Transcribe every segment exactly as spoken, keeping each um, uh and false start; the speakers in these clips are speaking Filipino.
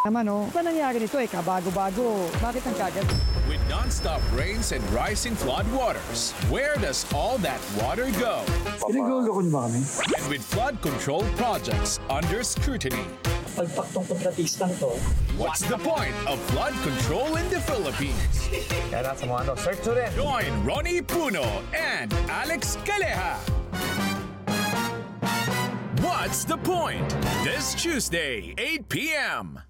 Naman oh, ba nangyari nito eh, kabago-bago. Bakit ang kagat? With non-stop rains and rising flood waters, where does all that water go? Pinagulokon ba kami? And with flood control projects under scrutiny, Pagpaktong kontratistang to. what's the point of flood control in the Philippines? Kaya nasa mga ano, search to rin. Join Ronnie Puno and Alex Calleja. What's the point? This Tuesday, eight p m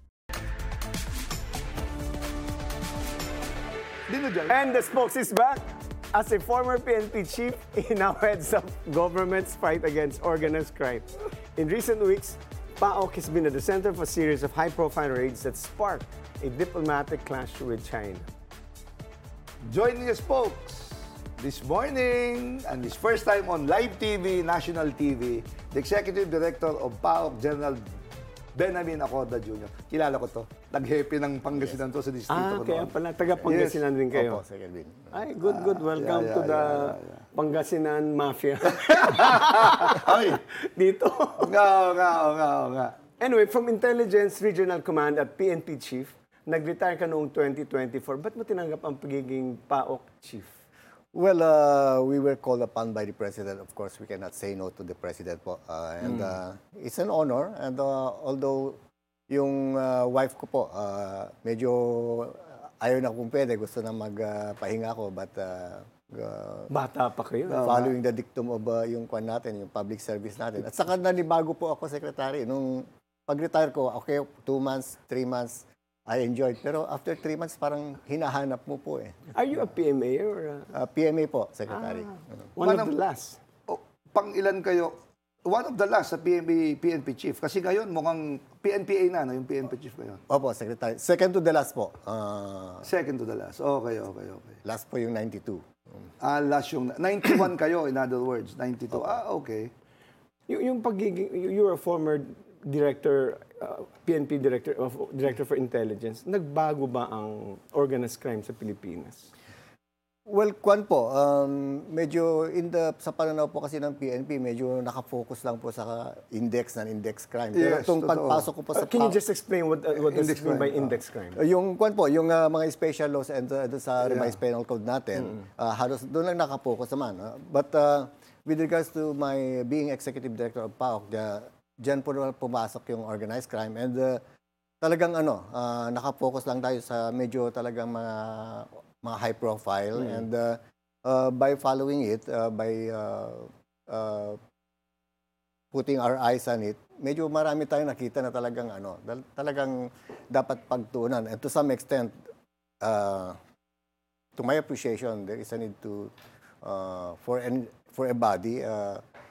And the spokes is back. As a former P N P chief, he now heads up government's fight against organized crime. In recent weeks, PAOK has been at the center of a series of high-profile raids that sparked a diplomatic clash with China. Joining the spokes this morning and his first time on live T V, national T V, the Executive Director of PAOK, General Benamin Acoda Junior Kilala ko to. Nag-happy ng Pangasinan to sa distrito Ah, ko kaya noon. pala, taga-Pangasinan Yes. din kayo. Opo, Sir Kelvin. Ay, good, good. Welcome yeah, to yeah, the yeah, yeah. Pangasinan Mafia. Ay, Dito. nga, nga, nga, nga. Anyway, from Intelligence Regional Command at P N P Chief, nag-retire ka noong twenty twenty-four. Ba't mo tinanggap ang pagiging PAOK Chief? Well, uh, we were called upon by the President. Of course, we cannot say no to the President po. Uh, and uh, it's an honor. And uh, although yung uh, wife ko po, uh, medyo ayaw na kung pwede, gusto na magpahinga uh, ko. But uh, uh, Bata pa kayo. following the dictum of uh, yung kwan natin, yung public service natin. At saka nanibago po ako, Secretary. Nung pag-retire ko, okay, two months, three months, I enjoyed. Pero after three months, parang hinahanap mo po eh. Are you a P M A or a... Uh, P M A po, Secretary. one One of of- the last? Oh, pang ilan kayo? One of the last sa P N P, P N P Chief. Kasi ngayon, mukhang P N P A na, no? Yung P N P Chief ngayon. Opo, Secretary. Second to the last po. Uh, Second to the last. Okay, okay, okay. last po yung ninety-two. Ah, last yung... ninety-one kayo, in other words. ninety-two. Ah, okay. Y- yung pagiging... You, you were a former director, uh, P N P director of Director for Intelligence. Nagbago ba ang organized crime sa Pilipinas? Well, kwan po, um, medyo in the, sa pananaw po kasi ng P N P, medyo nakafocus lang po sa index na index crime. Pero Yes, itong totoo. pagpasok ko po Uh, sa... can you pa- just explain what, uh, what does Index it mean by crime, ah. index crime? Uh, yung kwan po, yung uh, mga special laws and uh, dun sa revised penal code natin, uh, halos doon lang nakapokus naman. Uh, but uh, with regards to my being executive director of PAOK, uh, dyan po naman pumasok yung organized crime and uh, talagang ano, uh, nakapokus lang tayo sa medyo talagang mga, mga high profile and uh, uh, by following it, uh, by uh, uh, putting our eyes on it, medyo marami tayong nakita na talagang ano, dal- talagang dapat pagtuunan. And to some extent, uh, to my appreciation, there is a need to, uh, for, an, for a body, uh,